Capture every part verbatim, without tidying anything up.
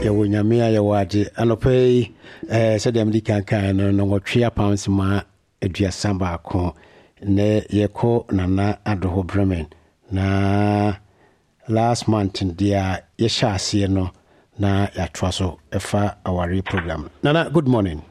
yawo nyame ya waje anopai eh said am dikan kan no no twia pounds ma aduasa ba ko ne yeko nana adoho bremen na last month dia ye shase no na ya twaso efa awari program. Nana, good morning.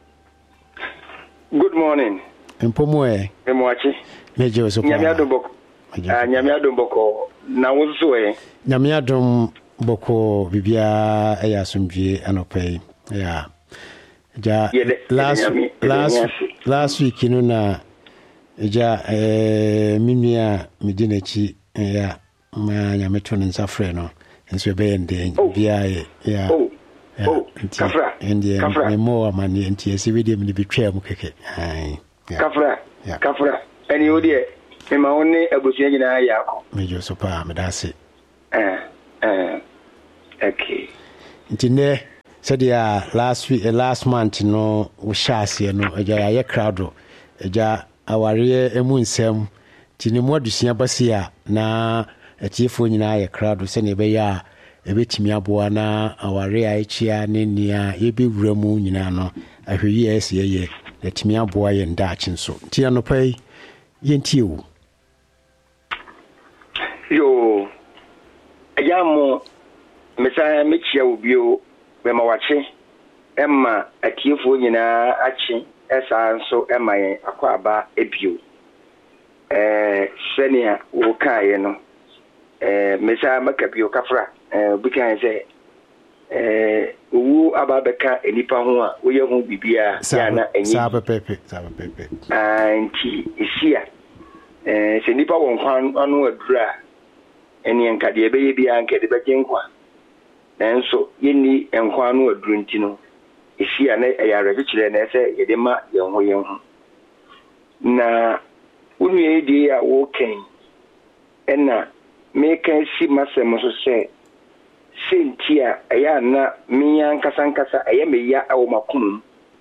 Good morning. Mpomo e emwachi meje so nyame adom boko ah nyame adom boko na wozo e nyame adom boko bibia e ya somdwe anopai ya ja last last last week no na ja eh minia medinachi ya ma nyame to nsa frɛ no nso be ende bia ya oh oh kafra ende me mo amani enti ese wedi me bitwa mu keke ai kafra kafra eni odi e ma woni abusuya nyina ya ko mejo so pa me dase eh eh okay ntine said ya last week last month no we shase no eja ya crowd eja aware emu nsem tini mu adusia basia na atiefo nyina ya crowd se ne be ya ebetimi aboa na aware a echia ne nia yebewura mu nyina no ahweyi ese ye etimi aboa ye ndachi nso ntia no pai yentie wo yo ayamo mesa mechia obio be ma wache emma atiefo nyina achi esa nso emma yen akwaba ebio eh senia wo kae no eh mesa makabio kafra eh bikan say eh owu ababeka enipa ho a woye ho bibia ya na enyi saba pepe saba pepe anti isia eh se nipa won kwan anu adura eni enkade ebeye bia nkade beje nkwa nanso yeni enkwa anu aduru ntino isia na eyare kire na ese yede ma yenho yenho na unu edi ya wo ken ena me kan si masem so se sentia eya na miyan kasankasa eye meya awo makunum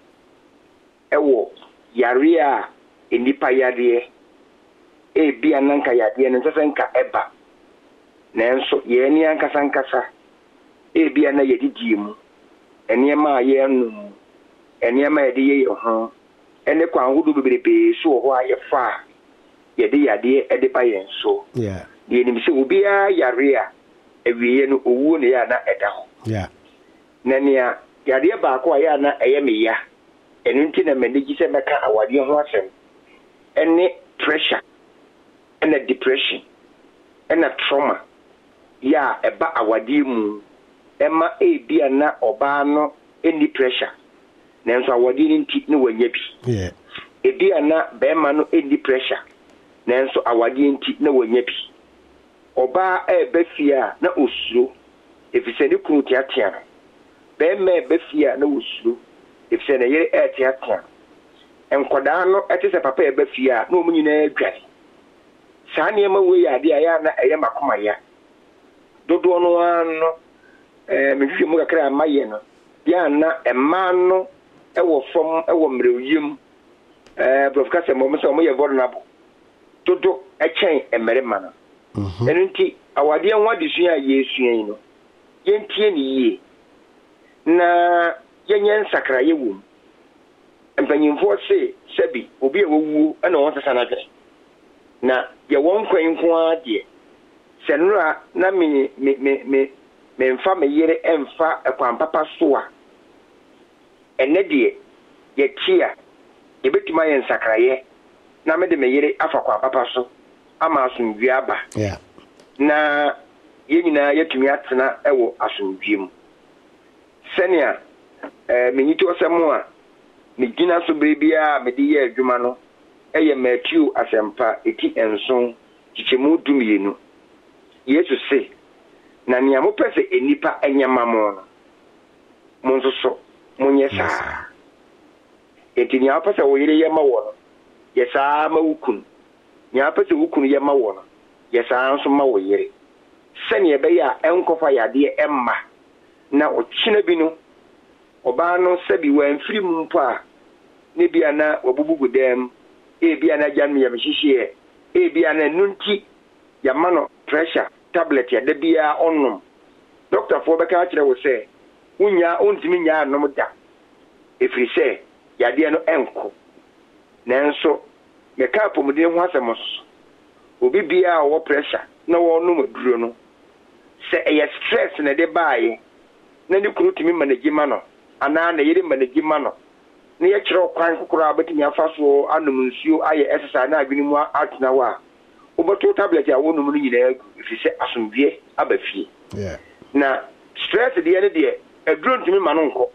ewo yare a enipa yare e bia nanka yade ne nsesenka eba nanso ye ni ankasankasa e bia na yedidi mu enema ye num enema yede ye ho ene kwa hudu bebrebe so ho ayefa yede yade ede pa yen so yeah ye ni se obi a yare a ewiye no owu ne ya na eda ho yeah nania yade ba ko ya na eye meya enu nti na managi se meka awade ho asem ene pressure ene depression ene trauma ya eba awade mu ema e bia na oba no eni pressure nanso awade ni nti ne wanya bi yeah e bia na be ma no eni pressure nanso awade nti ne wanya bi oba e befia na osuro efise ne kunu tiatia be ma e befia na osuro efise ne yere e tiatia enkoda no etise papa e befia na omunyi na adware saa ne ma we ya de ya na eye makoma ya dodo no ano eh mehwe mu kakra maye no ya na emma no e wo fom e wo mrewiem eh professor mo so mo ye vulnerable dodo e chen emerema no mhm enti awade en wade sua yesu yin no yentie ni yie na yenyen sakra ye wom empanyimfo se sebi obi e wowu e na won sesa na gere na ye won kwan nko ade senura na me me me me mfa me yere emfa ekwan papa so a ene de ye tia ye betuma ye nsakraye na me de me yere afa kwa papa so ama asomdwe aba yeah na ye nyina yetumi atena ewo asomdwe mu senia eh menyito osemo a me gina so bebia me de ye adwuma no eye Matthew asempa eti enson chichemu dumienu Yesu se na nia mo pese enipa enyama mo no monso so monye saa eti nia pese wo yire yema wo no ye saa ma wukun nia pese wukun yema wo no ye saa nso ma wo yire sene ebe ya enkofa yade emma na ochina bi no oba no sabi wan firi mu mpo a ne bia na wabubugu dem e bia na janmi ya mhihie e bia na nunti ya mano pressure tablet ya de bia onum doctor for beka kire wo say unya untimi nya anom da efiri sɛ yadeɛ no enko nanso me ka apɔmuden ho asɛm so obi bia wo pressure na wo no maduro no sɛ ɛyɛ stress na de baaye na ne kuru timi managi ma no ana na yere managi ma no na yɛ kyerɛ kwan kokoro a betimi afa so anom nsuo ayɛ exercise na adwene mu atena wa oboto tablet a wonum no nyina efiri sɛ asomdue aba fie yeah na stress de yɛ ne de aduro ntimi ma no nkɔ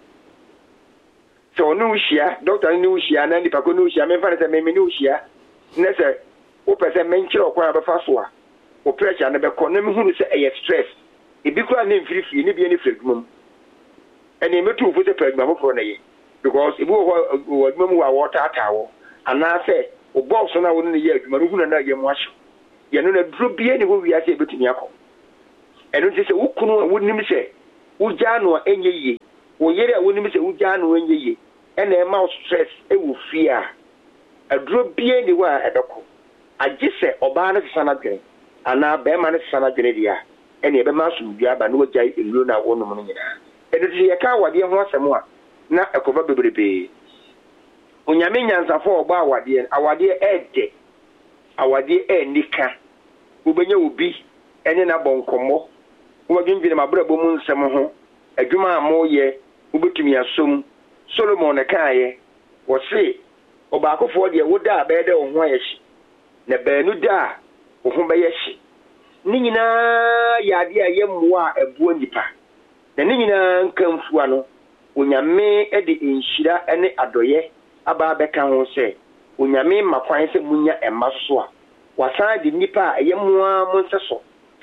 so no ushia doctor ni ushia na nipa ko no ushia me fa ne se me me ni ushia na se o pese me nkyere okwa abefa so a o pressure na be ko na me hunu se e stress e bi kura na mfirifiri ni bi ni fredumum ene me tu fu se fredumum fo na ye because e bi wo wo adumum wa water atawo ana se o box na wo ne ye aduma no hunu na ye mu ahye ye no na duro bie ni wo wi ase e betumi akọ eno ti se wo kunu wo nim se wo ja no enye ye wo yere a wo nim se wo ja no enye ye ena e ma stress e wo fear aduro bie ni wa edoko agye se oba na sesa dwene ana be ma na sesa dwene dia ena e be ma so bia ba no wagya elu na wo no no nyina eno ti ye ka wade ho asɛm a na ekoba bebrebe onyame nyansafo oba awade awade ede awade enika ubenya obi ene na bonkomo wo dwendwene mabrabo mu nsɛm ho adwuma amoye ubetumi asom Solomon ne kaaye wo se obaakofo de wo da be de wo ho ayehye na baanu da wo ho be yehye ni nyina yade a yemmoa ebuo nipa na ni nyina nkamfua no onyame e de enhyira ene adoye aba beka ho se onyame makwan se munya emma so a wasan de nipa a yemmoa mo nseso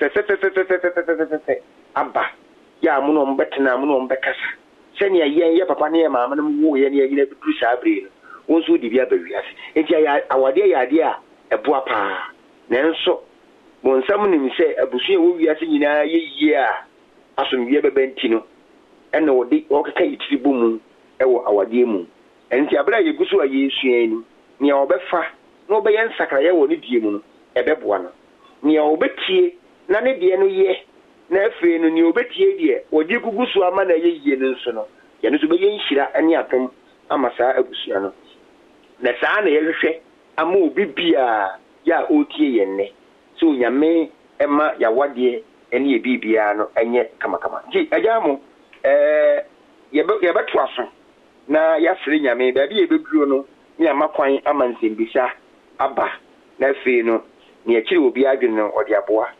fe aba ya mu no mbetena mu no mbekasa sɛnea yɛn yɛ papa ne yɛ maama no wo yɛ ne yɛ nyina duru saa bere no wo nso di bia ba wiase enti awade yɛ ade a ɛboa paa nanso mo nsɛm nim sɛ abusua wo wiase nyinaa yɛ yie a asomdue bɛbɛ nti no ɛna wɔde wɔkeka yitiri bɔ mu ɛwɔ awade mu enti abere a yɛgu so a yɛsua ni nea wɔbɛfa na wɔbɛyɛ nsakrayɛ wɔ ne die mu no ɛbɛboa no nea wɔbɛtie na ne deɛ no yɛ na afei no ni obetie die odi gugu so ama na ye yie no nso no ye no so be ye nhira ane atom ama saa abusua no na saa na ye hwehwe ama obi bia ya otie ye nne so nyame ema ya wade ene ye bibia no enye kama kama ji agya mo eh ye be ye beto aso na ya sere nyame ba bia ye beduro no ni amakwan ama nsembisa aba na afei no ni akiri obi adwene no odi aboa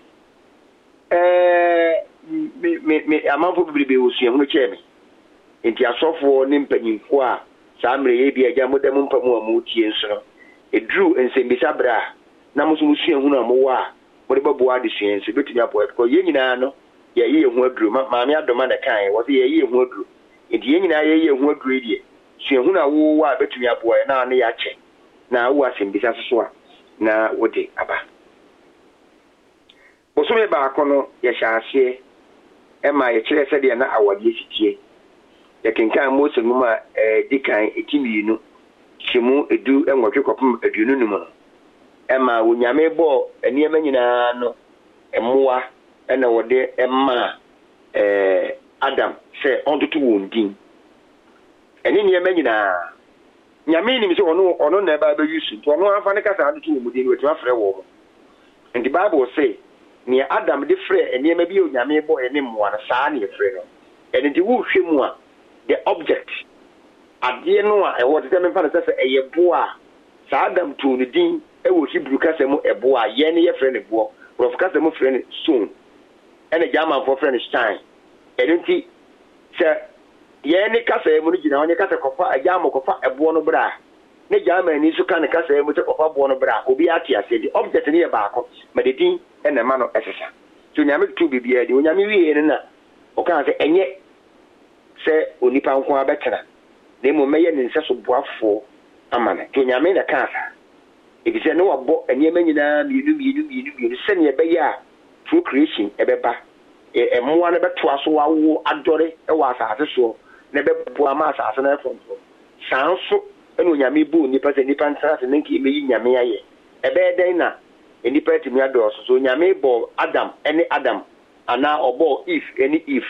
eh me me me amanfo bibribe osua hunu kyeme enti asofo ne mpanyinfo a saa mre ye bi agya modam mpamu a mo tie nso no edru nsembisa bra na mo so musua hunu a mo wa mo de baboa de sua nso betumi aboa ko ye nyina no ye ye hu adru ma me adoma na kan wo se ye ye hu adru enti ye nyina ye ye hu adru die sua hunu a wo wa betumi aboa na ne ya che na wo asembisa so a na wo de aba Bosome baako no ye hyase e ma ye kire sɛ de na awade sitie ye kenkan Mose nguma eh dikan etimienu kimu edu enwotwe kopum aduonu numu no e ma wonyame bɔ eniema nyinaa no emmoa e na wode emma eh Adam sɛ ontoto wondin eni niema nyinaa nyame nim sɛ ono ono na ba ba yusu to ono afa ne kasa ontoto wondin wetu afrɛ wo mo and the Bible say ni Adam de frɛ eniema bi onyame bɔ ene mmoa na saa ne frɛ no ene de wo hwɛ mu a the object ade no a ɛwɔ de me fa na sɛ ɛyɛ bo a saa Adam to ne din ɛwɔ Hebrew kasa mu ɛbo a yɛ ne yɛ frɛ ne bo prof kasa mu frɛ ne stone ene German for frɛ ne stein ene nti sɛ yɛ ne kasa mu no gyina ɔne kasa kɔfa agya mo kɔfa ɛbo no bra ne German ni so ka ne kasa mu sɛ kɔfa bo no bra obi ate ase the object ne yɛ baako ma de din ene ma no ɛsesa so nyame tu bibia de onyame wie ne na o kan sɛ enye sɛ onipa nko abɛtena na mo mɛyɛ ne nsa so boafo amana to nyame na ka sa ebise ne wabɔ eniema nyinaa mienu mienu mienu mienu sɛ ne ɛbɛyɛ a through creation ɛbɛba ɛmoa ne bɛto aso wawo adɔre ɛwɔ asase so ne bɛbo ama asase na ɛfɔmfɔ saa nso ɛna onyame bu nipa sɛ nipa ntara sɛ ne nki emeyi nyame ayɛ ɛbɛyɛ dɛn na enipa timi adɔso so nyame bɔ Adam ene Adam ana obo Eve ene Eve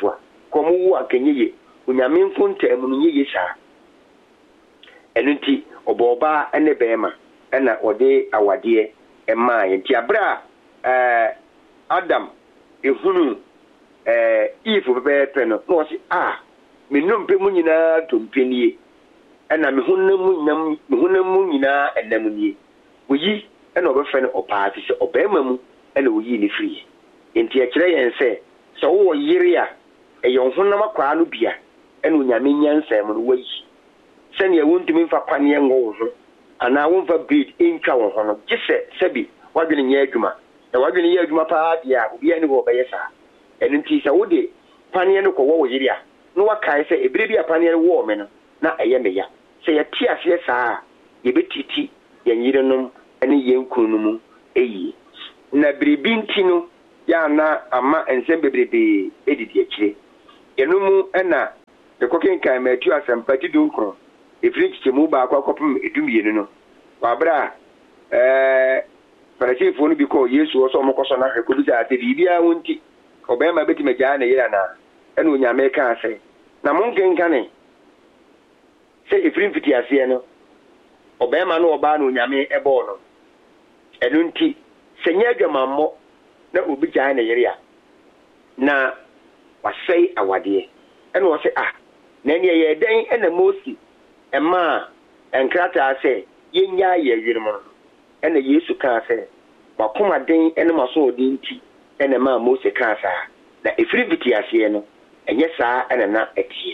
komo wo akenye ye onyame mfonta mu no ye saa eno nti oboba ene bema ena ode awade ema nti abra eh Adam ehunu eh Eve bebe no no si ah me nompe mu nyina tompenie ena me honam nyam me honam nyina enam nie oyi ena obefe no opaati se obema mu ena oyi ni free nti akire yen se so wo yire a e yon honam akwa no bia ena onyame nyansa mu no wayi sene ya wontumi mfa kwane ngo ho ana wonfa breed intwa wo ho no gise sabi wadwene nya adwuma e wadwene nya adwuma pa dia obi ani wo beye sa eno nti sa wode kwane no ko wo yire a no wakai se ebire bia kwane wo me no na eye me ya se ya ti ase saa ye betiti ya nyire nom ene ye nkunu mu eyi na bribi nti no ya na ama ensem bebrebe edidi akire eno mu ena de kokenkan ma atu asempati dunkro efiri chemu ba akwa kopem edumienu no wabra eh parasifo no bi ko Yesu oso omokoso na hwe kobi za bibia wonti obema beti meja na yira na ena onyame ka ase na monkenkane se efiri mfiti ase no obema no oba na onyame ebo no enu nti senya adwamammo na obi ja na yira na wasai awade ena wo se ah na ne ye den ena Mosi ema enkrata se yenya ye yirimo ena Yesu ka se wakoma den ena maso odin ti ena ma Mose ka sa na efiri viti ase no enye saa ena na etie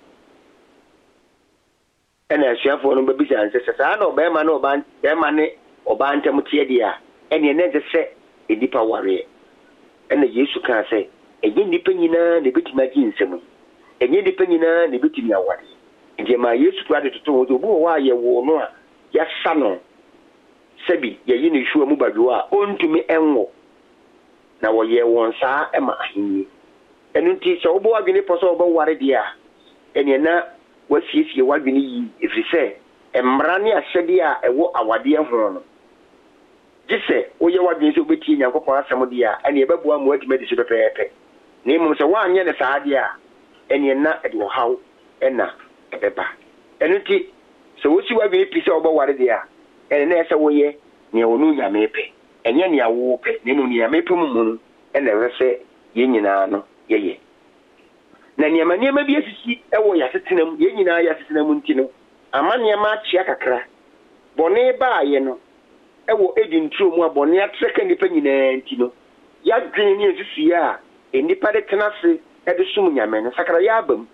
ena asuafo no babisa anse saa na obema na oban bema ne oban tem tie dia ena ne se edipa ware ena Yesu ka se enye nipa nyina ne bitima gi nsemu enye nipa nyina ne bitimi aware nje ma Yesu kwade toto wo obo wa ye wo no a ya sano sebi ye yi ne hua mu badwo a ontumi enwo na wo ye won saa ema ahinni enu nti so obo adwene poso obo ware dia ene na wasiesie wadwene yi efrise emra ne ahyede a ewo awade ho no gise wo ye wadwene so beti nyankopon asem dia ene e babua mu adwuma de so pepepe na imum so wa anye ne saa dia ene na e wo haw ena ebeba enu nti so wosi wadwene pise obo ware dia ene na ese wo ye ne onu nyame pe enye ne awo pe ne mu nyame pe mu mu ene rese ye nyina no ye ye na niema niema bi asisi ewo ya setenam ye nyina ya setenam nti no ama niema achia kakra bone ba ye no ewo edi ntro mu abone atreka nipa nyina nti no ya dwen ni asisi ya enipa de tenase e de sum nyame no sakara ya abam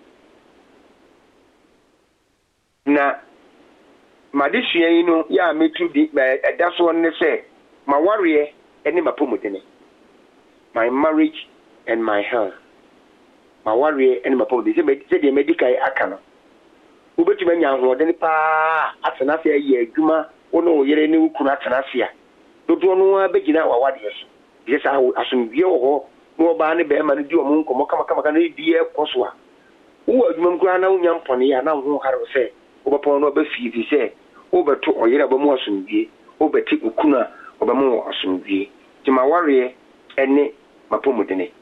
na madisua yi no ya metu di eda so ne se ma warrior eni mapomudene my marriage and my health ma warrior eni mapomudene se de medical akano ubetuma nya hoodene pa atena se ye adwuma wono oyere ne ukunu atena se a dodo no abegina wawade so ye sa asomdie wo ho no ba ne be ma ne di omo nkomo kama kama kana di e koso a wo adwuma mkura na wonya mpone ya na wo haro se obapon no ba fi se obeto oyere ba mu asomdie obeti ukunu oba mu asomdie ti ma warrior ene mapomudene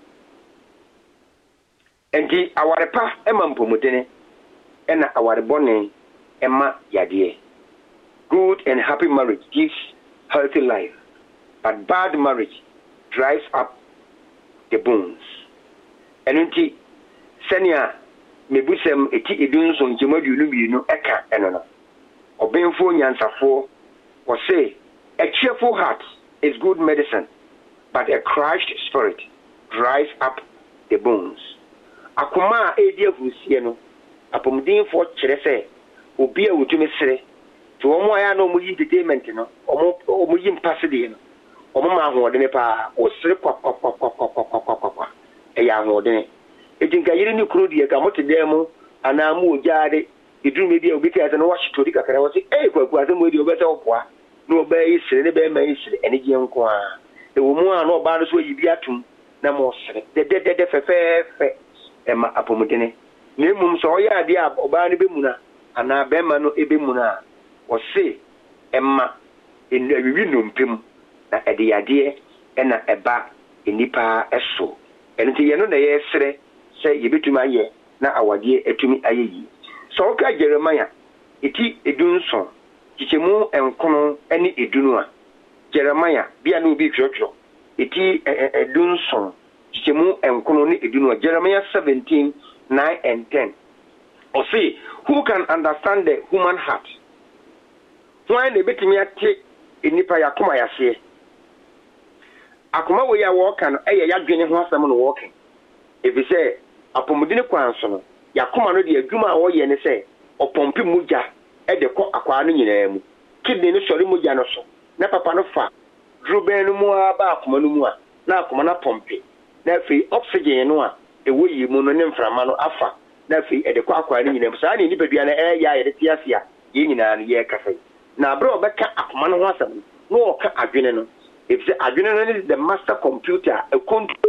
enti awarepa ema mpomudene ena aware bone ema yade good and happy marriage gives healthy life but bad marriage drives up the bones enti senia mebusem eti edunso njemadu luminu eka enono obenfo nyansafo o say a cheerful heart is good medicine but a crushed spirit drives up the bones akoma edi afusie no apomdin fo kire se obi a wotumi sere to omo aya no mu entertainment no omo omo yi mpase de no omo ma ho de ne pa o sere kwa kwa kwa kwa kwa kwa kwa e ya ho de ne ejinka yiri ni kuro die ka mote dem ana mu ojaade iduru bi obi ka se no washitori kakara wo se eh kwa kwa se mu di obese opoa no ba yi sere ne ba ma yi sere ene je nko a e wo mu a no ba no so yi bi atum na mo sere de de de fe fe fe e ma apomdene ne mum so ya ade a oba ne be mu na ana be ma no ebe mu na wo se emma enu awiwi no mpem na ede yade e na eba enipa eso enti ye no na ye sere sɛ yɛbɛtumi ayɛ na awadeɛ atumi ayɛ yi sɛ ɔka Jeremiah eti edunson kyikyɛmu enkono ne edunu a Jeremiah bia no bi twetwo eti edunson kyikyɛmu enkono ne edunu a Jeremiah seventeen nine and ten or say who can understand the human heart why na betimi ate enipa yakoma yase akoma we ya woka no eye yadwene ho asɛm no woka ebi sɛ apomudine kwanso no yakoma no de adwuma a woyɛ ne sɛ opompi mugya e de kɔ akwa no nyinaa mu kidney no sɔre mugya no so na papa no fa druben no mu a ba akoma no mu a na akoma na pompi na fi oxygen no a ewo yi mu no ne mframa no afa na fi e de kɔ akwa no nyinaa mu saa ne nipa dua na e ya ye de tiase a ye nyinaa no ye kafa na abro obeka akoma no ho asɛm no wo ka adwene no if the adwene no is the master computer a control